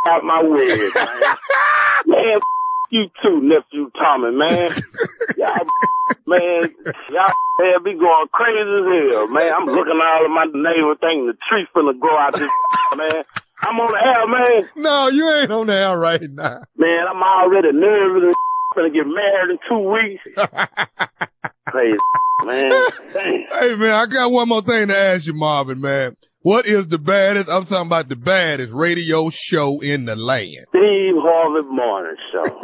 out my way, man. Man, you too, nephew Tommy, man. Y'all have me going crazy as hell, man. I'm looking all of my neighbors thinking the tree finna grow out this, man. I'm on the air, man. No, you ain't on the air right now. Man, I'm already nervous and finna get married in 2 weeks. Crazy, man. Damn. Hey, man, I got one more thing to ask you, Marvin, man. What is the baddest, I'm talking about the baddest radio show in the land? Steve Harvey Morning Show.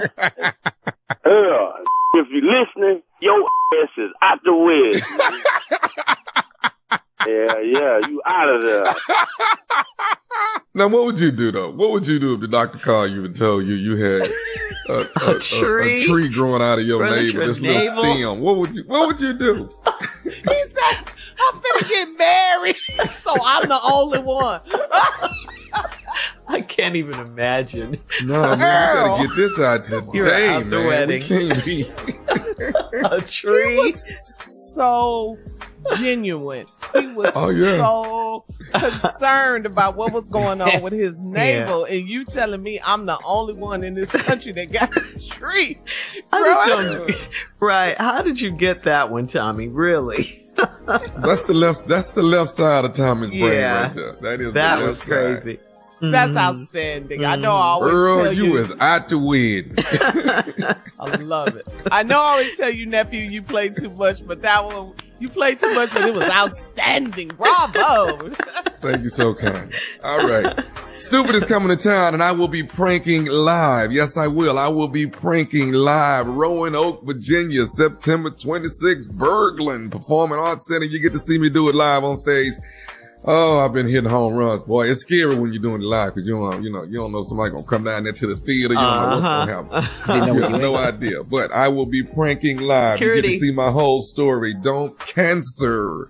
If you're listening, your ass is out the way. Yeah, you out of there. Now, what would you do, though? What would you do if the doctor called you and told you you had a tree growing out of your navel, this little stem? What would you do? He said, I'm finna get married, so I'm the only one. I can't even imagine. No, man, we gotta get this out today, You're out the man. wedding. We can't be A tree. He was so genuine. He was so concerned about what was going on with his navel, and you telling me I'm the only one in this country that got a tree. Right. How did you get that one, Tommy? Really? That's the left side of Tommy's brain right there. That was crazy. That's outstanding. I know I always Earl, tell you is out to win. I love it. I know I always tell you, nephew, you played too much, but that one, you played too much, but it was outstanding. Bravo. Thank you so kind. All right. Stupid is coming to town, and I will be pranking live. Yes, I will. I will be pranking live. Roanoke, Virginia, September 26th, Berglund Performing Arts Center. You get to see me do it live on stage. Oh, I've been hitting home runs, boy. It's scary when you're doing it live because you don't know somebody gonna come down there to the theater. You don't know what's gonna happen. You have no idea. But I will be pranking live. You get to see my whole story. Don't cancer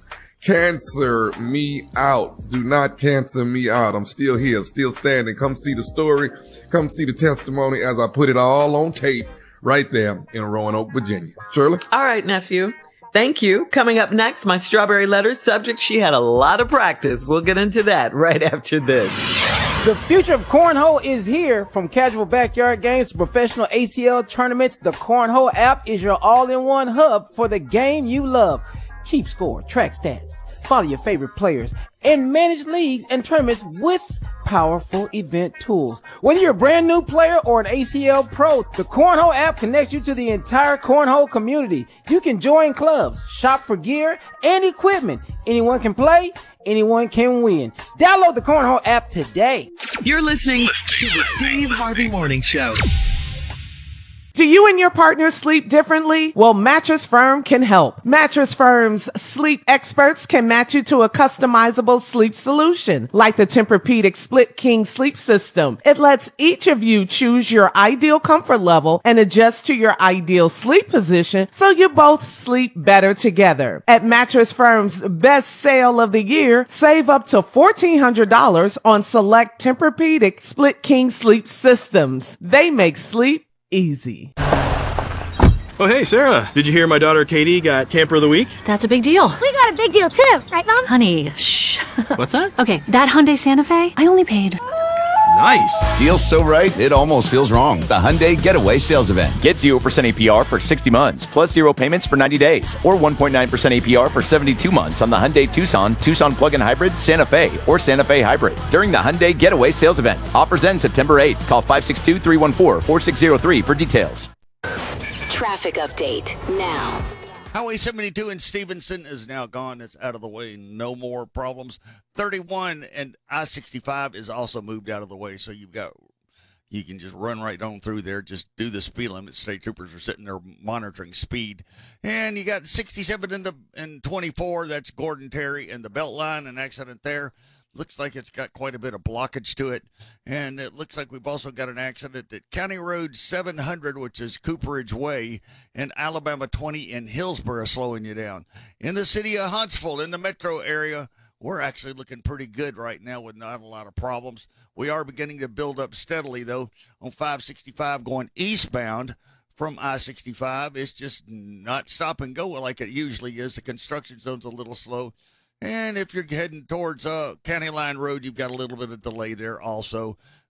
me out. Do not cancer me out. I'm still here, still standing. Come see the story. Come see the testimony as I put it all on tape right there in Roanoke, Virginia. Shirley? All right, nephew. Thank you. Coming up next, my strawberry letter subject. She had a lot of practice. We'll get into that right after this. The future of cornhole is here. From casual backyard games to professional ACL tournaments, the Cornhole app is your all-in-one hub for the game you love. Keep score, track stats, follow your favorite players, and manage leagues and tournaments with powerful event tools. Whether you're a brand new player or an ACL pro, the Cornhole app connects you to the entire cornhole community. You can join clubs, shop for gear and equipment. Anyone can play, anyone can win. Download the Cornhole app today. You're listening to the Steve Harvey Morning Show. Do you and your partner sleep differently? Well, Mattress Firm can help. Mattress Firm's sleep experts can match you to a customizable sleep solution, like the Tempur-Pedic Split King Sleep System. It lets each of you choose your ideal comfort level and adjust to your ideal sleep position so you both sleep better together. At Mattress Firm's best sale of the year, save up to $1,400 on select Tempur-Pedic Split King Sleep Systems. They make sleep easy. Oh, hey, Sarah. Did you hear my daughter Katie got Camper of the Week? That's a big deal. We got a big deal too, right, Mom? Honey, shh. What's that? Okay, that Hyundai Santa Fe, I only paid. Nice. Deal's so right, it almost feels wrong. The Hyundai Getaway Sales Event. Get 0% APR for 60 months, plus 0 payments for 90 days, or 1.9% APR for 72 months on the Hyundai Tucson, Tucson Plug-in Hybrid, Santa Fe, or Santa Fe Hybrid during the Hyundai Getaway Sales Event. Offers end September 8th. Call 562-314-4603 for details. Traffic update now. Highway 72 in Stevenson is now gone. It's out of the way. No more problems. 31 and I-65 is also moved out of the way, so you can just run right on through there. Just do the speed limit. State troopers are sitting there monitoring speed. And you got 67 and 24. That's Gordon Terry and the Beltline. An accident there. Looks like it's got quite a bit of blockage to it. And it looks like we've also got an accident at County Road 700, which is Cooperage Way, and Alabama 20 in Hillsborough, slowing you down. In the city of Huntsville, in the metro area, we're actually looking pretty good right now with not a lot of problems. We are beginning to build up steadily, though, on 565 going eastbound from I-65. It's just not stop and go like it usually is. The construction zone's a little slow. And if you're heading towards County Line Road, you've got a little bit of delay there also.